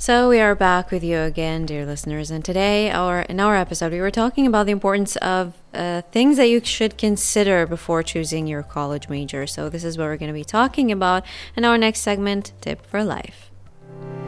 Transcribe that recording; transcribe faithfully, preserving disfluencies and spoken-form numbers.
So we are back with you again, dear listeners, and today, our in our episode, we were talking about the importance of uh, things that you should consider before choosing your college major. So this is what we're going to be talking about in our next segment, Tip for Life.